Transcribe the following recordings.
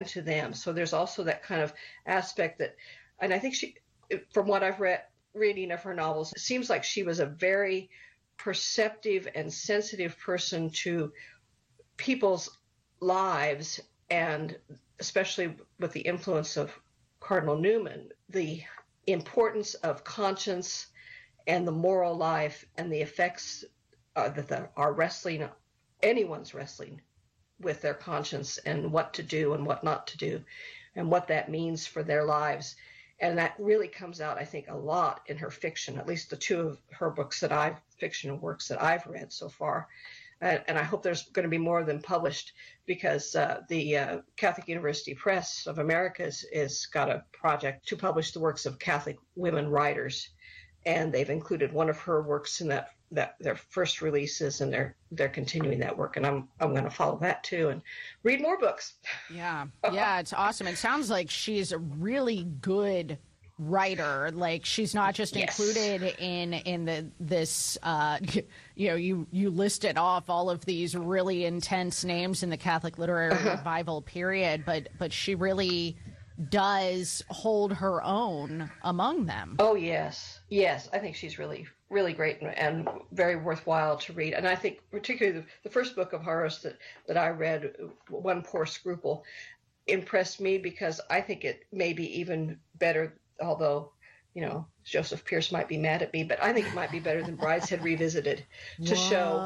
to them. So there's also that kind of aspect that, and I think she, from what I've reading of her novels, it seems like she was a very perceptive and sensitive person to people's lives, and especially with the influence of Cardinal Newman, the importance of conscience and the moral life and the effects that are wrestling, anyone's wrestling with their conscience and what to do and what not to do and what that means for their lives. And that really comes out, I think, a lot in her fiction, at least the two of her books fictional works that I've read so far. And I hope there's going to be more of them published, because the Catholic University Press of America has got a project to publish the works of Catholic women writers. And they've included one of her works in that their first releases, and they're continuing that work. And I'm going to follow that too and read more books. Yeah, it's awesome. It sounds like she's a really good writer. Like, she's not just included in this. You listed off all of these really intense names in the Catholic literary revival period, but she really does hold her own among them. Oh, yes. I think she's really, really great and very worthwhile to read. And I think particularly the first book of hers that I read, One Poor Scruple, impressed me because I think it may be even better, although, Joseph Pierce might be mad at me, but I think it might be better than Brideshead Revisited to show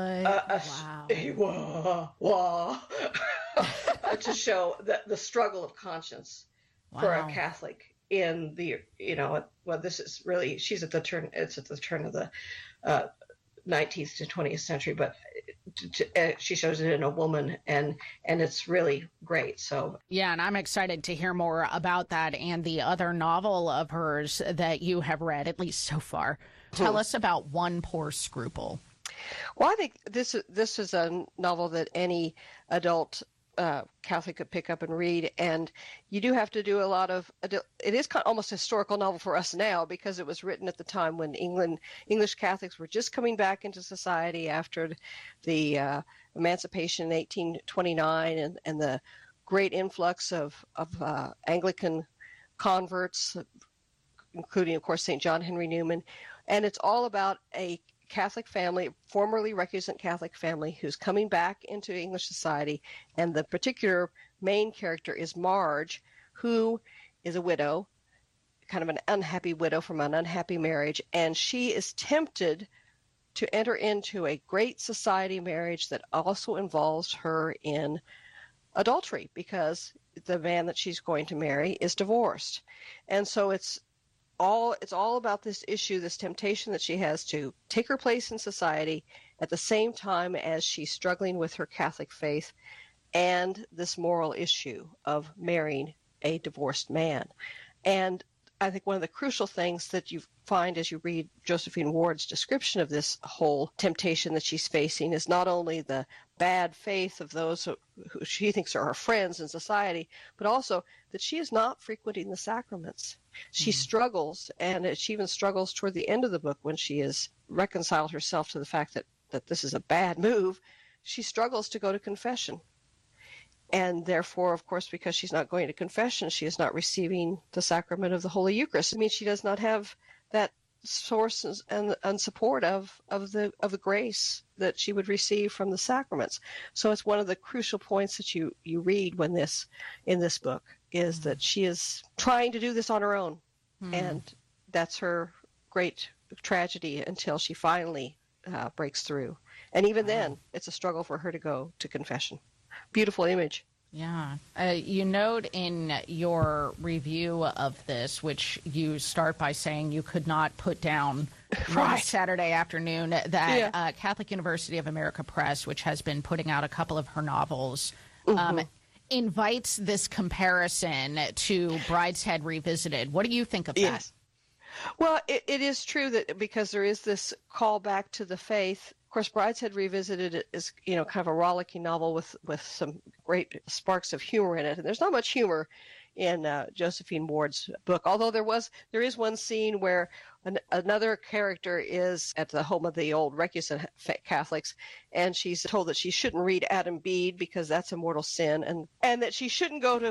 to show the struggle of conscience for a Catholic in the, this is really, it's at the turn of the 19th to 20th century, but she shows it in a woman, and it's really great. So yeah, and I'm excited to hear more about that and the other novel of hers that you have read, at least so far. Tell us about One Poor Scruple. Well, I think this is a novel that any adult Catholic could pick up and read, and you do have to do a lot of. It is almost a historical novel for us now, because it was written at the time when English Catholics were just coming back into society after the emancipation in 1829 and the great influx of Anglican converts, including, of course, St. John Henry Newman, and it's all about a Catholic family, formerly recusant Catholic family, who's coming back into English society, and the particular main character is Marge, who is a widow, kind of an unhappy widow from an unhappy marriage, and she is tempted to enter into a great society marriage that also involves her in adultery, because the man that she's going to marry is divorced. And so it's all about this issue, this temptation that she has to take her place in society at the same time as she's struggling with her Catholic faith and this moral issue of marrying a divorced man. And I think one of the crucial things that you find as you read Josephine Ward's description of this whole temptation that she's facing is not only the bad faith of those who she thinks are her friends in society, but also that she is not frequenting the sacraments. She struggles, and she even struggles toward the end of the book when she has reconciled herself to the fact that this is a bad move. She struggles to go to confession. And therefore, of course, because she's not going to confession, she is not receiving the sacrament of the Holy Eucharist. I mean, she does not have that source and support of the grace that she would receive from the sacraments. So it's one of the crucial points that you read in this book is that she is trying to do this on her own. And that's her great tragedy until she finally breaks through. And even then, it's a struggle for her to go to confession. Beautiful image. Yeah. You note in your review of this, which you start by saying you could not put down one Saturday afternoon, that Catholic University of America Press, which has been putting out a couple of her novels, invites this comparison to Brideshead Revisited. What do you think of that? Well, it is true that because there is this call back to the faith. Of course, Brideshead Revisited is, kind of a rollicking novel with some great sparks of humor in it. And there's not much humor in Josephine Ward's book, although there is one scene where another character is at the home of the old recusant Catholics, and she's told that she shouldn't read Adam Bede because that's a mortal sin, and that she shouldn't go to